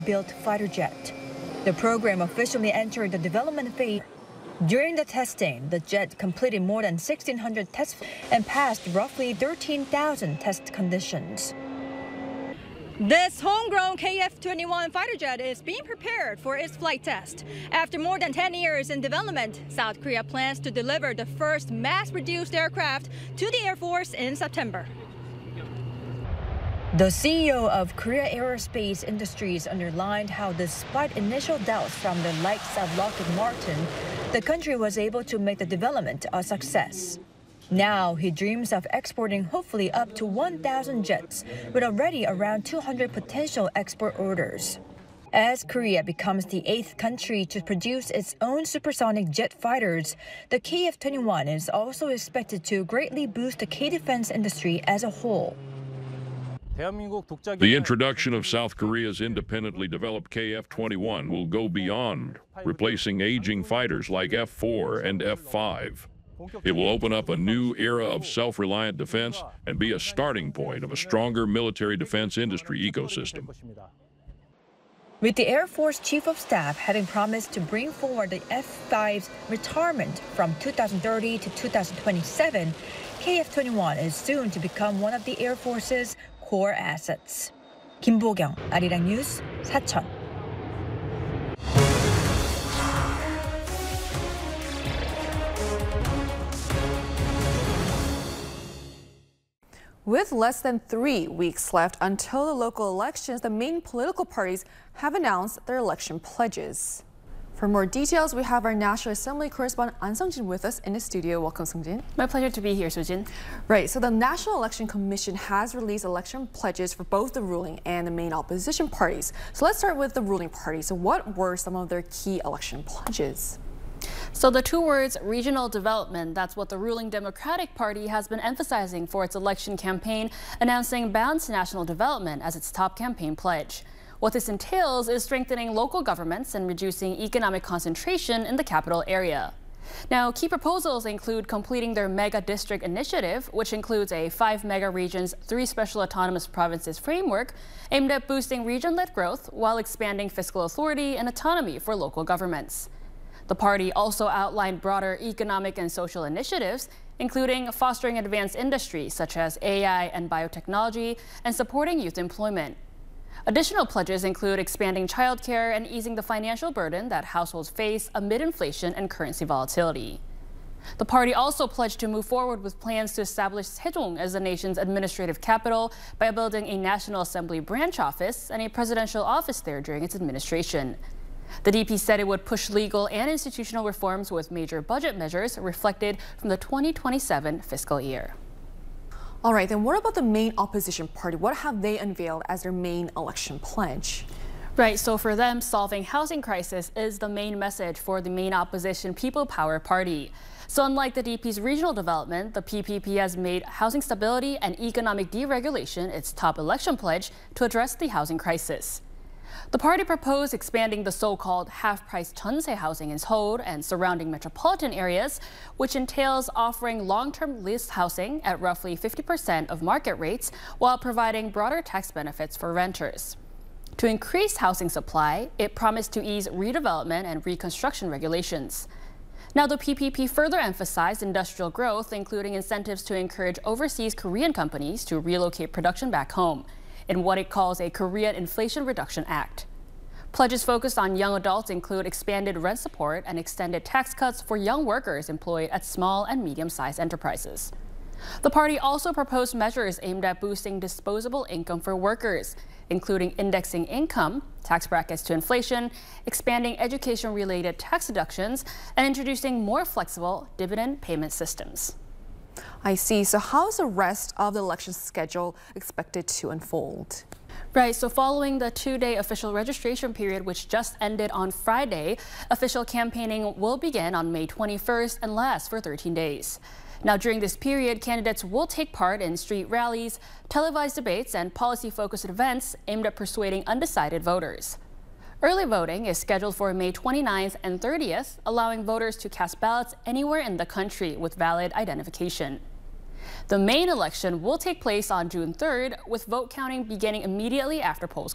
built fighter jet. The program officially entered the development phase. During the testing, the jet completed more than 1,600 tests and passed roughly 13,000 test conditions. This homegrown KF-21 fighter jet is being prepared for its flight test. After more than 10 years in development, South Korea plans to deliver the first mass-produced aircraft to the Air Force in September. The CEO of Korea Aerospace Industries underlined how despite initial doubts from the likes of Lockheed Martin, the country was able to make the development a success. Now he dreams of exporting hopefully up to 1,000 jets, with already around 200 potential export orders. As Korea becomes the 8th country to produce its own supersonic jet fighters, the KF-21 is also expected to greatly boost the K-defense industry as a whole. The introduction of South Korea's independently developed KF-21 will go beyond replacing aging fighters like F-4 and F-5. It will open up a new era of self-reliant defense and be a starting point of a stronger military defense industry ecosystem. With the Air Force Chief of Staff having promised to bring forward the F-5's retirement from 2030 to 2027, KF-21 is soon to become one of the Air Force's core assets. 김보경, 아리랑 뉴스, 사천. With less than 3 weeks left until the local elections, the main political parties have announced their election pledges. For more details, we have our National Assembly correspondent An Sung-jin with us in the studio. Welcome, Sung-jin. My pleasure to be here, Soo-jin. Right, so the National Election Commission has released election pledges for both the ruling and the main opposition parties. So let's start with the ruling party. So what were some of their key election pledges? So the two words regional development, that's what the ruling Democratic Party has been emphasizing for its election campaign, announcing balanced national development as its top campaign pledge. What this entails is strengthening local governments and reducing economic concentration in the capital area. Now, key proposals include completing their mega district initiative, which includes a 5 mega regions, 3 special autonomous provinces framework aimed at boosting region-led growth while expanding fiscal authority and autonomy for local governments. The party also outlined broader economic and social initiatives, including fostering advanced industries such as AI and biotechnology and supporting youth employment. Additional pledges include expanding childcare and easing the financial burden that households face amid inflation and currency volatility. The party also pledged to move forward with plans to establish Sejong as the nation's administrative capital by building a National Assembly branch office and a presidential office there during its administration. The DP said it would push legal and institutional reforms with major budget measures reflected from the 2027 fiscal year. All right, then what about the main opposition party? What have they unveiled as their main election pledge? Right, so for them, solving housing crisis is the main message for the main opposition People Power Party. So unlike the DP's regional development, the PPP has made housing stability and economic deregulation its top election pledge to address the housing crisis. The party proposed expanding the so-called half-price jeonse housing in Seoul and surrounding metropolitan areas, which entails offering long-term leased housing at roughly 50% of market rates while providing broader tax benefits for renters. To increase housing supply, it promised to ease redevelopment and reconstruction regulations. Now, the PPP further emphasized industrial growth, including incentives to encourage overseas Korean companies to relocate production back home in what it calls a Korean Inflation Reduction Act. Pledges focused on young adults include expanded rent support and extended tax cuts for young workers employed at small and medium-sized enterprises. The party also proposed measures aimed at boosting disposable income for workers, including indexing income, tax brackets to inflation, expanding education-related tax deductions, and introducing more flexible dividend payment systems. I see. So how is the rest of the election schedule expected to unfold? Right, so following the 2-day official registration period, which just ended on Friday, official campaigning will begin on May 21st and last for 13 days. Now, during this period, candidates will take part in street rallies, televised debates, and policy-focused events aimed at persuading undecided voters. Early voting is scheduled for May 29th and 30th, allowing voters to cast ballots anywhere in the country with valid identification. The main election will take place on June 3rd, with vote counting beginning immediately after polls